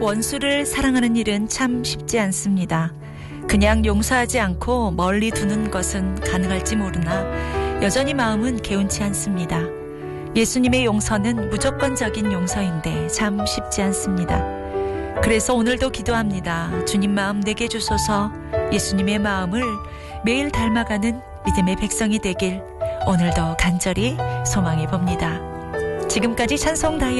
원수를 사랑하는 일은 참 쉽지 않습니다. 그냥 용서하지 않고 멀리 두는 것은 가능할지 모르나 여전히 마음은 개운치 않습니다. 예수님의 용서는 무조건적인 용서인데 참 쉽지 않습니다. 그래서 오늘도 기도합니다. 주님 마음 내게 주소서. 예수님의 마음을 매일 닮아가는 믿음의 백성이 되길 오늘도 간절히 소망해 봅니다. 지금까지 찬송 다이어리